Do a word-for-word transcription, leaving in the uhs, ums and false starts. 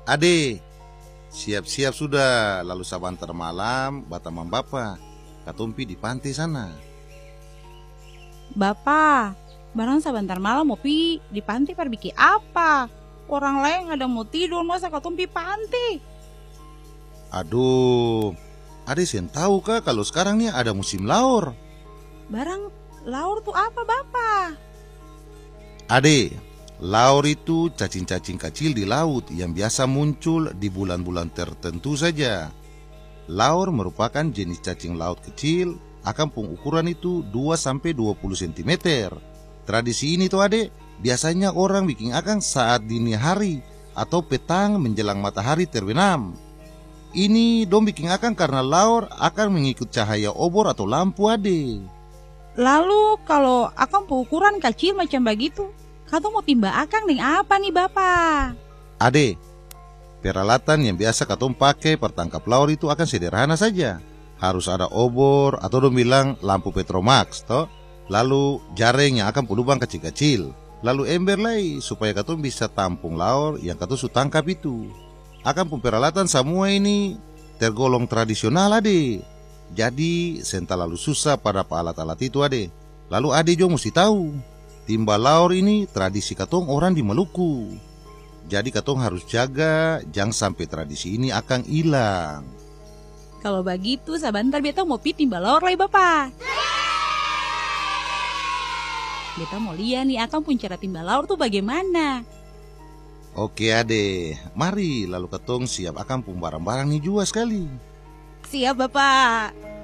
Ade, siap-siap sudah, lalu sabantar malam batamang bapa katumpi di pantai sana. Bapak, barang sebentar malam mau pi di pantai pergi apa? Orang lain ada mau tidur masa katumpi pantai? Aduh, Ade sen tahu kah kalau sekarang nih ada musim laur? Barang laur tuh apa Bapak? Ade, laur itu cacing-cacing kecil di laut yang biasa muncul di bulan-bulan tertentu saja. Laur merupakan jenis cacing laut kecil, akan pengukuran itu dua sampai dua puluh sentimeter. Tradisi ini tuh Ade, biasanya orang bikin akang saat dini hari atau petang menjelang matahari terbenam. Ini dong bikin akang karena laur akan mengikut cahaya obor atau lampu Ade. Lalu kalau akang pengukuran kecil macam begitu, kau mau timba akang dengan apa nih Bapak? Ade, peralatan yang biasa katong pakai pertangkap laur itu akan sederhana saja. Harus ada obor atau dong bilang lampu Petromax, toh. Lalu jaring yang akan pelubang kecil-kecil. Lalu ember lagi supaya katong bisa tampung laur yang katong su tangkap itu. Akan pun peralatan semua ini tergolong tradisional Ade. Jadi sen terlalu susah pada alat-alat itu Ade. Lalu Ade juga mesti tahu, timba laur ini tradisi katong orang di Maluku. Jadi katong harus jaga jangan sampai tradisi ini akan hilang. Kalau begitu sebentar beta mau pi timba laur lagi Bapak. Beta mau lihat nih akang pun cara timba laur tuh bagaimana. Oke Ade, mari lalu katong siap akan pun barang-barang nih juga sekali. Siap Bapak.